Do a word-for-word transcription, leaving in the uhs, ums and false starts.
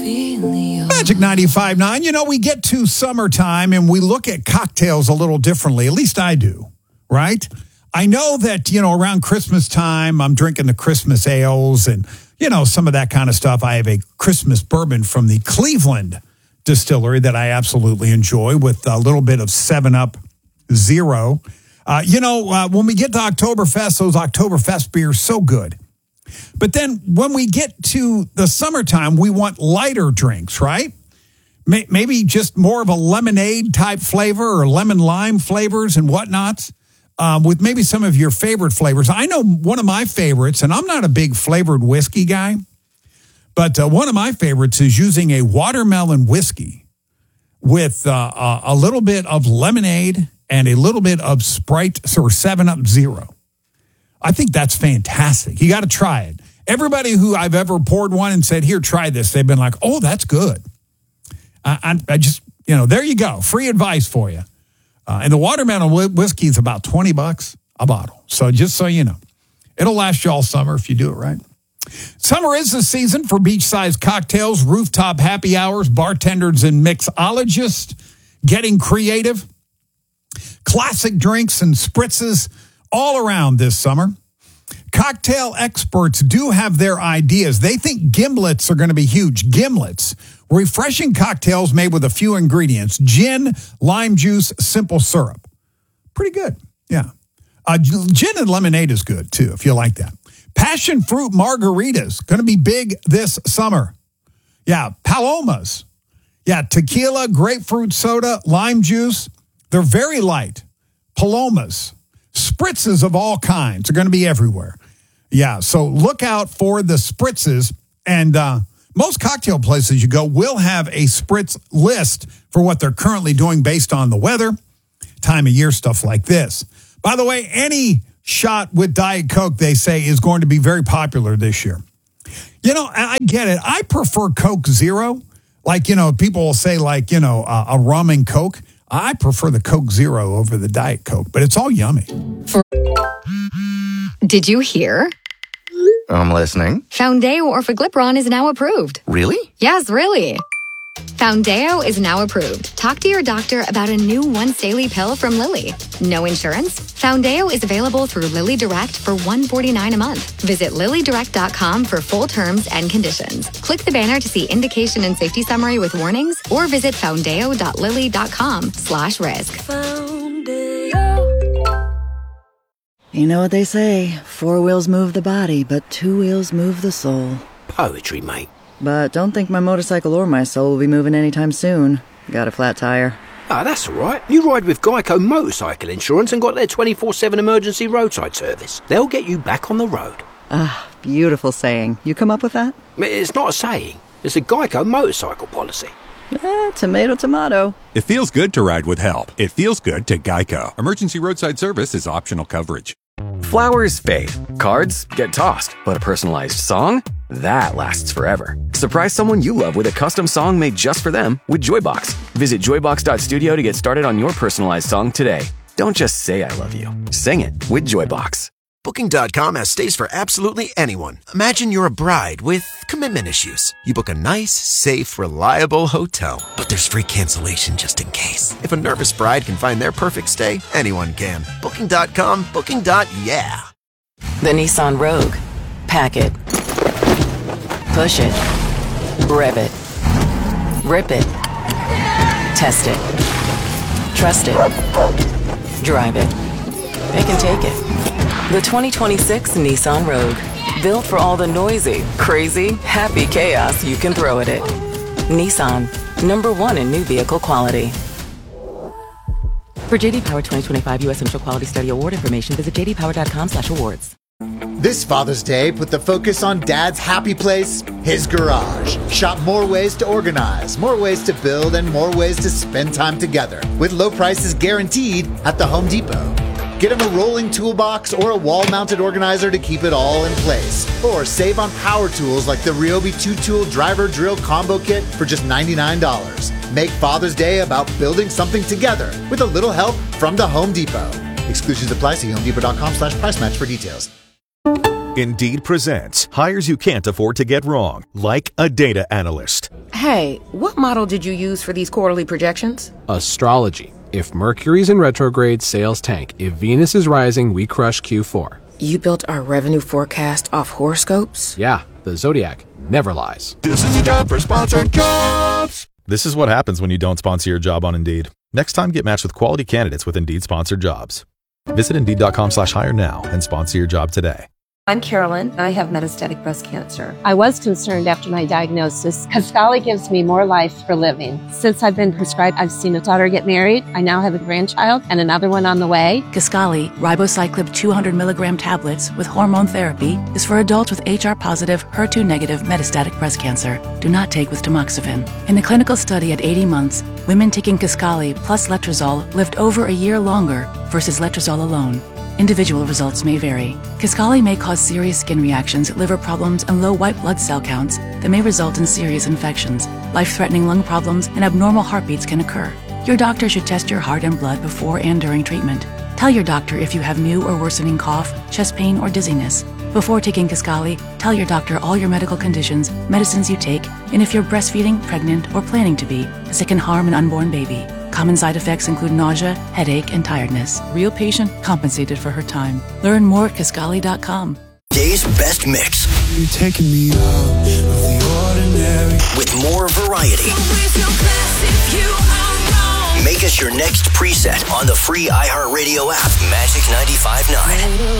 Magic ninety-five point nine. You know, we get to summertime and we look at cocktails a little differently. At least I do, right? I know that, you know, around Christmas time, I'm drinking the Christmas ales and, you know, some of that kind of stuff. I have a Christmas bourbon from the Cleveland distillery that I absolutely enjoy with a little bit of seven up Zero. Uh, you know, uh, when we get to Oktoberfest, those Oktoberfest beers, so good. But then when we get to the summertime, we want lighter drinks, right? Maybe just more of a lemonade type flavor or lemon lime flavors and whatnots um, with maybe some of your favorite flavors. I know one of my favorites, and I'm not a big flavored whiskey guy, but uh, one of my favorites is using a watermelon whiskey with uh, a little bit of lemonade and a little bit of Sprite or seven up Zero. I think that's fantastic. You got to try it. Everybody who I've ever poured one and said, here, try this, they've been like, oh, that's good. I, I, I just, you know, there you go. Free advice for you. Uh, and the watermelon wh- whiskey is about twenty bucks a bottle. So just so you know, it'll last you all summer if you do it right. Summer is the season for beach-sized cocktails, rooftop happy hours, bartenders and mixologists getting creative. Classic drinks and spritzes all around this summer. Cocktail experts do have their ideas. They think gimlets are going to be huge. Gimlets, refreshing cocktails made with a few ingredients. Gin, lime juice, simple syrup. Pretty good, yeah. Uh, gin and lemonade is good, too, if you like that. Passion fruit margaritas, going to be big this summer. Yeah, palomas. Yeah, tequila, grapefruit soda, lime juice. They're very light. Palomas. Spritzes of all kinds are going to be everywhere. Yeah, so look out for the spritzes. And uh, most cocktail places you go will have a spritz list for what they're currently doing based on the weather, time of year, stuff like this. By the way, any shot with Diet Coke, they say, is going to be very popular this year. You know, I get it. I prefer Coke Zero. Like, you know, people will say, like, you know, uh, a rum and Coke. I prefer the Coke Zero over the Diet Coke, but it's all yummy. For- Did you hear? I'm listening. Foundeo Orforglipron is now approved. Really? Yes, really. Foundeo is now approved. Talk to your doctor about a new once daily pill from Lilly. No insurance? Foundeo is available through Lilly Direct for one hundred forty-nine dollars a month. Visit lilly direct dot com for full terms and conditions. Click the banner to see indication and safety summary with warnings or visit foundeo dot lilly dot com slash risk. You know what they say, four wheels move the body, but two wheels move the soul. Poetry, mate. But don't think my motorcycle or my soul will be moving anytime soon. Got a flat tire. Ah, that's all right. You ride with Geico Motorcycle Insurance and got their twenty-four seven emergency roadside service. They'll get you back on the road. Ah, beautiful saying. You come up with that? It's not a saying. It's a Geico motorcycle policy. Eh, tomato, tomato. It feels good to ride with help. It feels good to Geico. Emergency roadside service is optional coverage. Flowers fade. Cards get tossed. But a personalized song? That lasts forever. Surprise someone you love with a custom song made just for them with Joybox. Visit joybox dot studio to get started on your personalized song today. Don't just say I love you. Sing it with Joybox. Booking dot com has stays for absolutely anyone. Imagine you're a bride with commitment issues. You book a nice, safe, reliable hotel. But there's free cancellation just in case. If a nervous bride can find their perfect stay, anyone can. Booking dot com, booking. Yeah. The Nissan Rogue. Pack it. Push it. Rev it. Rip it. Test it. Trust it. Drive it. It can take it. The twenty twenty-six Nissan Rogue. Built for all the noisy, crazy, happy chaos you can throw at it. Nissan. Number one in new vehicle quality. For J D Power twenty twenty-five U S Central Quality Study Award information, visit j d power dot com slash awards. This Father's Day, put the focus on Dad's happy place, his garage. Shop more ways to organize, more ways to build, and more ways to spend time together. With low prices guaranteed at the Home Depot. Get him a rolling toolbox or a wall-mounted organizer to keep it all in place. Or save on power tools like the Ryobi two-tool driver drill combo kit for just ninety-nine dollars. Make Father's Day about building something together with a little help from the Home Depot. Exclusions apply. See home depot dot com slash price match for details. Indeed presents hires you can't afford to get wrong, like a data analyst. Hey, what model did you use for these quarterly projections? Astrology. If Mercury's in retrograde, sales tank. If Venus is rising, we crush Q four. You built our revenue forecast off horoscopes? Yeah, the Zodiac never lies. This is a job for sponsored jobs. This is what happens when you don't sponsor your job on Indeed. Next time, get matched with quality candidates with Indeed sponsored jobs. Visit Indeed.com slash hire now and sponsor your job today. I'm Carolyn. I have metastatic breast cancer. I was concerned after my diagnosis. Kisqali gives me more life for living. Since I've been prescribed, I've seen a daughter get married. I now have a grandchild and another one on the way. Kisqali, ribociclib two hundred milligram tablets with hormone therapy, is for adults with H R positive, H E R two negative metastatic breast cancer. Do not take with tamoxifen. In a clinical study at eighty months, women taking Kisqali plus letrozole lived over a year longer versus letrozole alone. Individual results may vary. Kisqali may cause serious skin reactions, liver problems, and low white blood cell counts that may result in serious infections. Life-threatening lung problems and abnormal heartbeats can occur. Your doctor should test your heart and blood before and during treatment. Tell your doctor if you have new or worsening cough, chest pain, or dizziness. Before taking Kisqali, tell your doctor all your medical conditions, medicines you take, and if you're breastfeeding, pregnant, or planning to be, as it can harm an unborn baby. Common side effects include nausea, headache, and tiredness. Real patient compensated for her time. Learn more at Kisqali dot com. Day's best mix. You're taking me out of the ordinary. With more variety. Make us your next preset on the free iHeartRadio app, Magic ninety-five point nine.